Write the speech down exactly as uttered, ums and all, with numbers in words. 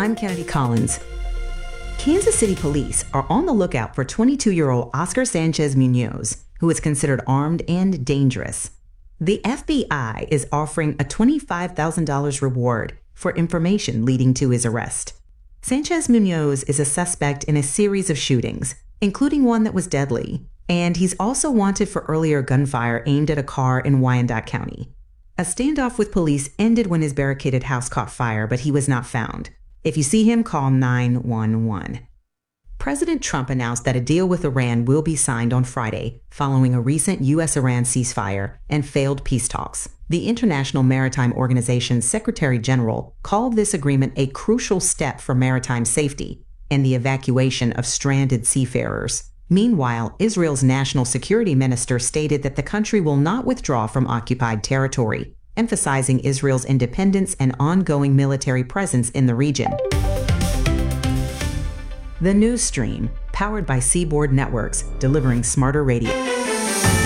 I'm Kennedy Collins. Kansas City police are on the lookout for twenty-two-year-old Oscar Sanchez Munoz, who is considered armed and dangerous. The F B I is offering a twenty-five thousand dollars reward for information leading to his arrest. Sanchez Munoz is a suspect in a series of shootings, including one that was deadly, and he's also wanted for earlier gunfire aimed at a car in Wyandotte County. A standoff with police ended when his barricaded house caught fire, but he was not found. If you see him, call nine one one. President Trump announced that a deal with Iran will be signed on Friday, following a recent U S Iran ceasefire and failed peace talks. The International Maritime Organization's Secretary General called this agreement a crucial step for maritime safety and the evacuation of stranded seafarers. Meanwhile, Israel's national security minister stated that the country will not withdraw from occupied territory, emphasizing Israel's independence and ongoing military presence in the region. The News Stream, powered by Seaboard Networks, delivering smarter radio.